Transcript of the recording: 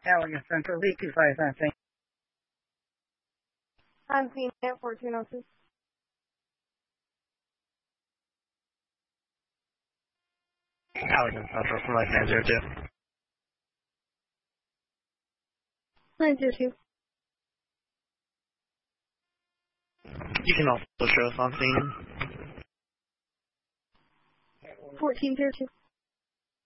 Allegan Central, lead 253. I'm CNET 1402. Allegan Central, select 902. 902. You can also show us on scene. 1402.